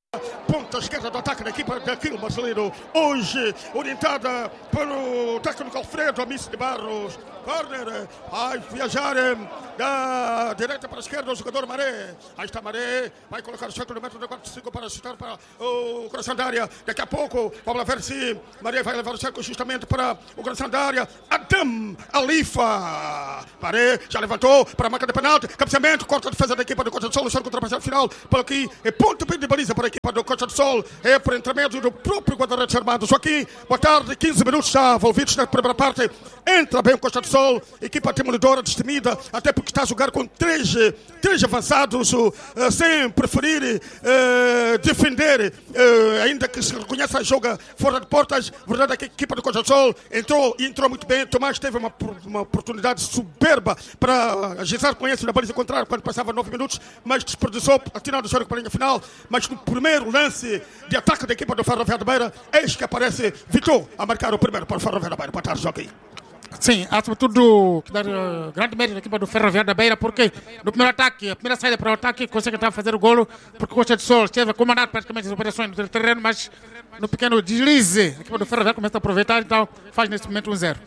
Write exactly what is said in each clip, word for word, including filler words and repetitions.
Ponta esquerda do ataque da equipa daquilo brasileiro. Hoje orientada pelo técnico Alfredo Amice de Barros. Corner, vai viajar da direita para a esquerda o jogador Maré. Aí está Maré, vai colocar o centro no metro de quarenta e cinco para chutar para o coração da área. Daqui a pouco, vamos ver se Maré vai levar o cerco justamente para o coração da área. Adam Alifa. Maré já levantou para a marca de penalti. Cabeceamento, corta a defesa da equipa do Costa do Sol. O cerco ultrapassado final. Por aqui, é ponto de baliza para a equipa do Costa do Sol. É por intermédio do próprio guarda-redes armado. Joaquim, boa tarde, quinze minutos já envolvidos na primeira parte. Entra bem o Costa do Sol. Equipa demolidora, destemida, até porque está a jogar com três, três avançados, uh, sem preferir uh, defender, uh, ainda que se reconheça a joga fora de portas. Verdade é que a equipa do Costa do Sol entrou e entrou muito bem. Tomás teve uma, uma oportunidade soberba para agilizar com esse na baliza contrária quando passava nove minutos, mas desperdiçou, atirando o cerco para a linha final. Mas no primeiro lance de ataque da equipa do Ferroviário da Beira, eis que aparece Vitor a marcar o primeiro para o Ferroviário da Beira. Boa tarde, Joaquim. Sim, há sobretudo que dar uh, grande mérito à equipa do Ferroviário da Beira, porque no primeiro ataque, a primeira saída para o ataque, consegue estar a fazer o golo, porque o Costa do Sol esteve a comandar praticamente as operações no terreno, mas no pequeno deslize, a equipa do Ferroviário começa a aproveitar, então faz nesse momento um zero.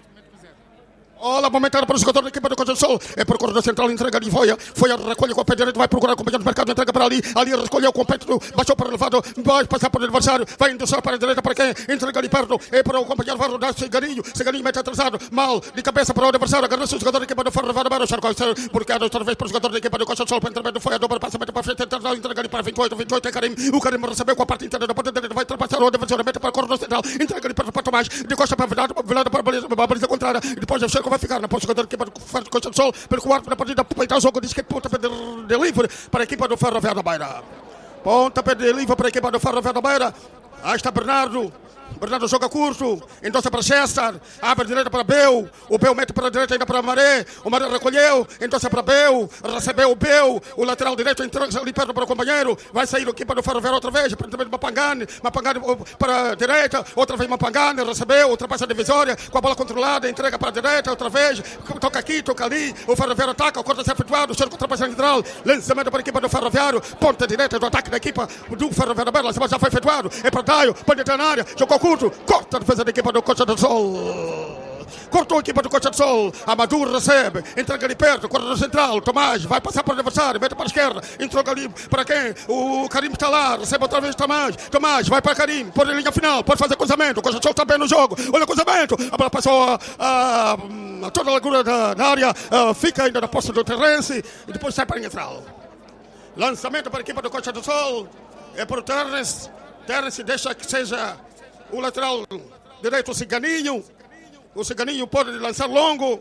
Olha, momentâneo para o jogador da equipa do Costa do Sol. É por corredor central, entrega de Voia. Foi a recolha com o pé direito, vai procurar companheiro de mercado, entrega para ali. Ali recolheu com o pé, baixou para o elevado, vai passar para o adversário, vai endossar para a direita para quem? Entrega ali perto. É para o companheiro, vai rodar Ciganinho. Ciganinho mete atrasado, mal, de cabeça para o adversário. Agarra-se o jogador da equipa do Ferroviário da Beira. Charcou, bloqueado outra vez para o jogador da equipa do Costa do Sol. Para entrar do Voia, dobra, passa, mete para frente, entrega ali para vinte e oito, vinte e oito. É Karim. O Karim recebeu com a parte inteira da ponta direita, vai ultrapassar o adversário, mete para o corredor central, entrega ali para o Tomás. De Costa para a virada para a baliza, a baliza contrária. E depois o Cerco vai ficar na ponta do jogador equipa do Costa do Sol, pelo quarto da partida, aproveitar o jogo, diz que é pontapé de, de livre para a equipa do Ferroviário da Beira. Pontapé de livre para a equipa do Ferroviário da Beira. Aí está Bernardo. Bernardo joga curto, endossa para César, abre direita para Bel, o Bel mete para a direita ainda para Maré, o Maré recolheu, endossa para Bel, recebeu o Bel, o lateral direito entrega ali perto para o companheiro, vai sair a equipa do Ferroviário outra vez, aparentemente Mapangane, Mapangane para a direita, outra vez Mapangane, recebeu, ultrapassa a divisória, com a bola controlada, entrega para a direita outra vez, toca aqui, toca ali, o Ferroviário ataca, o corte é efetuado, o cerco ultrapassa a lateral, lançamento para a equipa do Ferroviário, ponta direita do ataque da equipa do Ferroviário da Beira, lançamento já foi efetuado, é para Daio, pode entrar na área, jogou curto, corta a defesa da equipa do Costa do Sol. Cortou a equipa do Costa do Sol. Amadou recebe, entrega ali perto, corredor central. Tomás vai passar para o adversário, mete para a esquerda, entrega ali para quem? O Karim está lá, recebe outra vez Tomás. Tomás vai para Karim, pode a linha final, pode fazer cruzamento. O Costa do Sol está bem no jogo. Olha o cruzamento, a bola passou a, a, a toda a largura da, da área, a, fica ainda na posse do Terrense e depois sai para a linha central. Lançamento para a equipa do Costa do Sol. É para o Terrense. Terrense deixa que seja o lateral direito, o Ciganinho. O Ciganinho pode lançar longo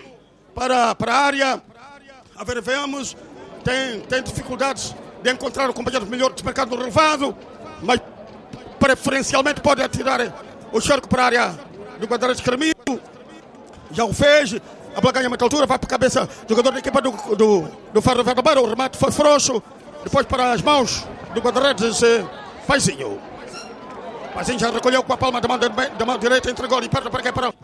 para, para a área. A ver, vemos. Tem, tem dificuldades de encontrar o companheiro melhor desmarcado no relevado, mas preferencialmente pode atirar o cerco para a área do guarda-redes Carmilo. Já o fez. A bola ganha muita altura, vai para a cabeça do jogador da equipa do, do, do Ferroviário da Beira. O remate foi frouxo. Depois para as mãos do guarda-redes Paizinho. Paizinho já recolheu com a palma da mão, da mão direita, entregou ali perto para quem? Para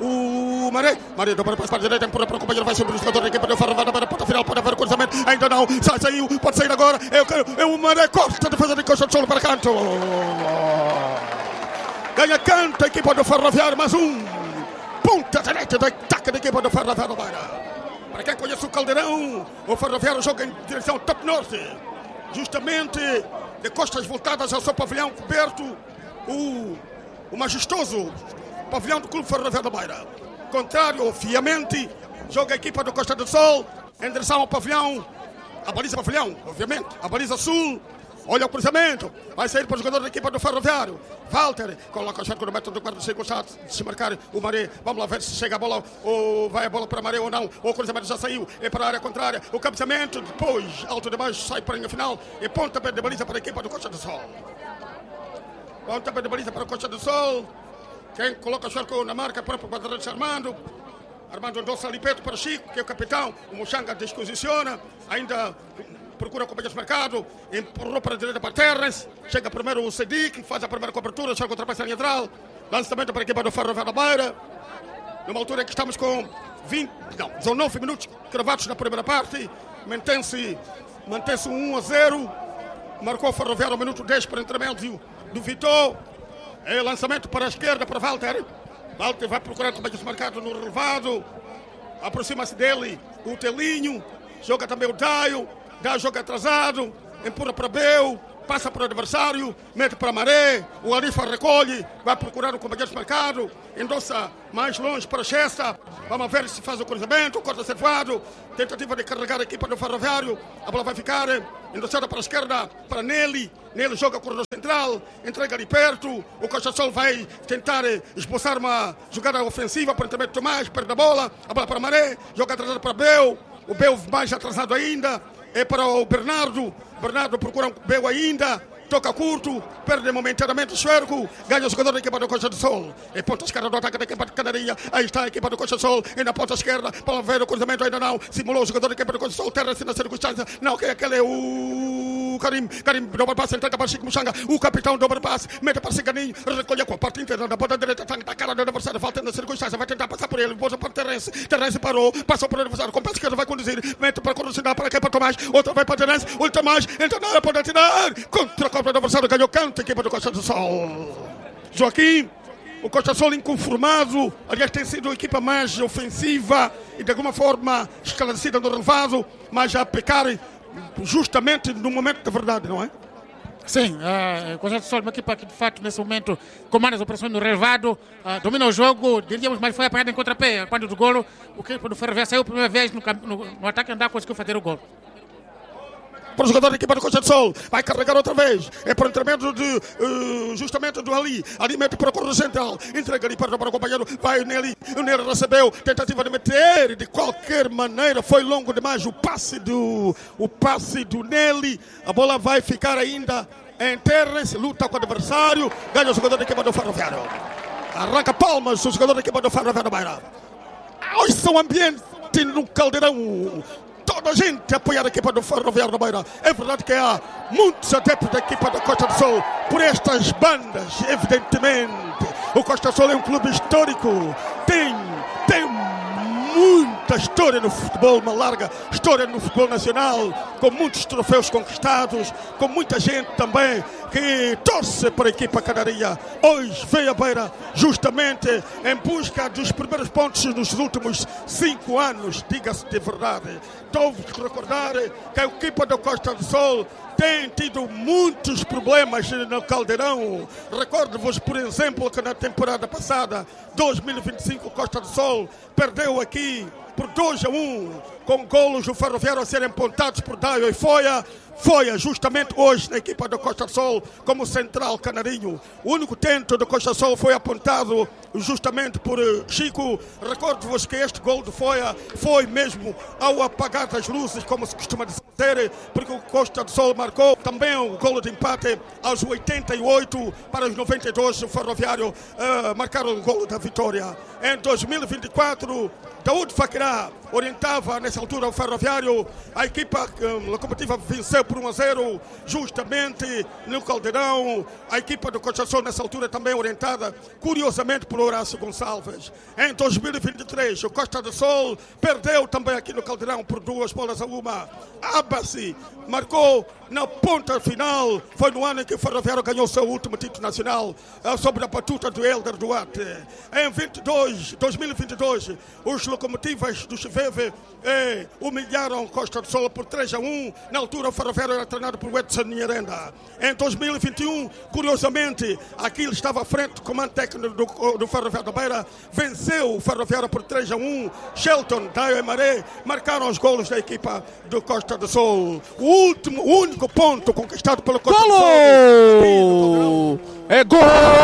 o Maré. Maré dobra para a direita, empurra para o companheiro, vai sobre o jogador da equipa do Ferroviário da Beira. Ponta final, pode haver o cruzamento. Ainda não, sai, saiu, pode sair agora. É o, é o Maré, corta a defesa de Costa do Sol para canto. Ganha canto a equipa do Ferroviário, mais um. Ponta direita do ataque da equipa do Ferroviário da Beira. Para quem conhece o Caldeirão, o Ferroviário joga em direção top norte. Justamente de costas voltadas ao seu pavilhão coberto. O, o majestoso pavilhão do Clube Ferroviário da Beira. Contrário, fiamente, joga a equipa do Costa do Sol em direção ao pavilhão, a baliza pavilhão, obviamente, a baliza sul. Olha o cruzamento, vai sair para o jogador da equipa do Ferroviário. Walter coloca o cerco no metro do quarto, chega de se marcar o Maré. Vamos lá ver se chega a bola, ou vai a bola para Maré ou não. O cruzamento já saiu, é para a área contrária. O cabeceamento, depois, alto demais, sai para a linha final. E ponta de baliza para a equipa do Costa do Sol. Ponta de baliza para o Costa do Sol. Quem coloca o cerco na marca é o próprio guarda-redes Armando. Armando endossa ali perto para o Chico, que é o capitão. O Mochanga disposiciona. Ainda procura o companheiro de mercado. Empurrou para a direita para Terres. Chega primeiro o Sedic, faz a primeira cobertura. Cerco ultrapassa a linha central. Lançamento para a equipa do Ferroviário da Beira. Numa altura em que estamos com vinte, não, dezenove minutos cravados na primeira parte. Mantém-se mantém-se um a zero. Marcou o Ferroviário ao minuto dez para intermédio do Vitor. É lançamento para a esquerda para Walter. Walter vai procurar também o marcado no relevado. Aproxima-se dele o Telinho. Joga também o Daio. Daio joga atrasado. Empurra para Bel. Passa para o adversário. Mete para Maré. O Alifa recolhe. Vai procurar o companheiro marcado. Endossa mais longe para Chesta. Vamos ver se faz o cruzamento. Corta servado. Tentativa de carregar a equipa do Ferroviário. A bola vai ficar endossada para a esquerda. Para Nelly. Nelly joga corredor central. Entrega ali perto. O Costa Sol vai tentar esboçar uma jogada ofensiva para o intermédio de Tomás. Perde a bola. A bola para Maré. Joga atrasado para Bel. O Bel mais atrasado ainda. É para o Bernardo. Bernardo procura um Bel ainda. Toca curto. Perde momentaneamente o Chuerco. Ganha o jogador da equipa do Costa do Sol. É ponta esquerda do ataque da equipa de Canarinha. Aí está a equipa do Costa do Sol. E na ponta esquerda. Para ver o cruzamento ainda não. Simulou o jogador da equipa do Costa do Sol. Terra-se na circunstância. Não, que é aquele é o Karim. Karim do overpass. Entrega para Chico Muxanga. O capitão do overpass. Mete para Ciganinho. Recolhe com a parte interna da ponta direita. Está na cara do adversário. Falta na circunstância. Vai tentar passar por ele. Boa para Terence. Terence parou. Passou por o adversário. Com a parte esquerda vai conduzir. Mete para conduzir para aqui para Tomás. Outra vai para Terence. O Tomás. Entra na área. Pode tirar. Contra a Copa do adversário. Ganhou canto. Equipa do Costa do Sol. Joaquim. O Costa Sol inconformado. Aliás, tem sido a equipa mais ofensiva e de alguma forma esclarecida no relevado, mas a pecar justamente no momento da verdade, não é? Sim, uh, o Costa do Sol, uma equipa que de fato nesse momento comanda as operações no relevado, uh, domina o jogo, diríamos, mas foi apanhada em contrapé. Quando do golo, o equipa do Ferroviário saiu a primeira vez no, no, no ataque e andar conseguiu fazer o golo. Para o jogador da equipa do Costa do Sol, vai carregar outra vez, é por intermédio de, uh, justamente do Ali, Ali mete para o corredor central, entrega ali para, para o companheiro, vai nele, o Nele recebeu, tentativa de meter, de qualquer maneira, foi longo demais o passe do, o passe do Nele, a bola vai ficar ainda em Terence, luta com o adversário, ganha o jogador da equipa do Ferroviário, arranca palmas o jogador da equipa do Ferroviário Beira. Hoje são ambiente no Caldeirão. Toda a gente apoiar a equipa do Ferroviário da Beira. É verdade que há muitos adeptos da equipa da Costa do Sol por estas bandas, evidentemente. O Costa do Sol é um clube histórico. Tem, tem muita história no futebol, uma larga história no futebol nacional, com muitos troféus conquistados, com muita gente também que torce para a equipa canarinha. Hoje veio a Beira justamente em busca dos primeiros pontos nos últimos cinco anos, diga-se de verdade. Devo-vos recordar que a equipa da Costa do Sol tem tido muitos problemas no Caldeirão. Recordo-vos, por exemplo, que na temporada passada, dois mil e vinte e cinco, Costa do Sol perdeu aqui por dois a um, com golos do Ferroviário a serem apontados por Daio e Foia. Foia justamente hoje na equipa do Costa do Sol como central canarinho. O único tento do Costa do Sol foi apontado justamente por Chico. Recordo-vos que este gol de Foia foi mesmo ao apagar das luzes, como se costuma dizer, porque o Costa do Sol marcou também o gol de empate aos oitenta e oito, para os noventa e dois o Ferroviário uh, marcaram o gol da vitória. Em dois mil e vinte e quatro, Daoud Fakirá orientava nessa altura o Ferroviário. A equipa um, locomotiva venceu por um a zero justamente no Caldeirão. A equipa do Costa do Sol nessa altura também orientada curiosamente por Horácio Gonçalves. Em dois mil e vinte e três o Costa do Sol perdeu também aqui no Caldeirão por duas bolas a uma. Abassi marcou na ponta final. Foi no ano em que o Ferroviário ganhou seu último título nacional sobre a batuta do Helder Duarte. Em vinte e dois, dois mil e vinte e dois os locomotivas do Chiveve eh, humilharam Costa do Sol por três a um. Na altura o Ferroviário era treinado por Edson Nierenda. Em dois mil e vinte e um, curiosamente, aqui ele estava à frente do comando técnico do, do Ferroviário da Beira. Venceu o Ferroviário por três a um. Shelton, Daio e Maré marcaram os golos da equipa do Costa do Sol. O último, o único ponto conquistado pelo Costa do Sol. É gol!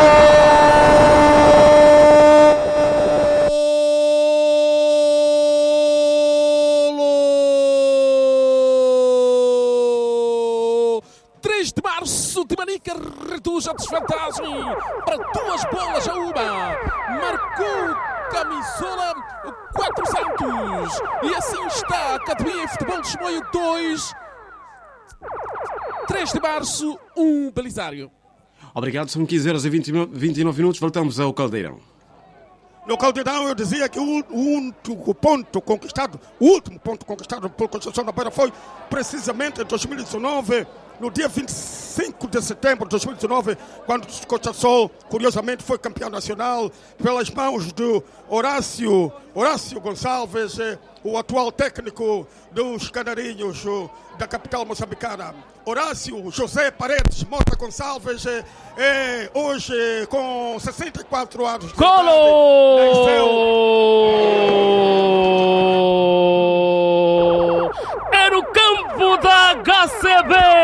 três de março, Timanica reduz a desvantagem para duas bolas a uma. Marcou camisola quatrocentos. E assim está a Academia Futebol de Chimoio dois. três de março, um Belisário. Obrigado, são quinze horas e vinte e nove minutos, voltamos ao Caldeirão. No Caldeirão eu dizia que o único ponto conquistado, o último ponto conquistado pelo Conceição da Beira foi precisamente em dois mil e dezenove, no dia vinte e cinco de setembro de dois mil e dezenove, quando o Costa Sol, curiosamente, foi campeão nacional pelas mãos do Horácio, Horácio Gonçalves, o atual técnico dos Canarinhos da capital moçambicana. Horácio José Paredes Mota Gonçalves, é, hoje com sessenta e quatro anos de Golo! idade, nasceu... É no campo da H C B!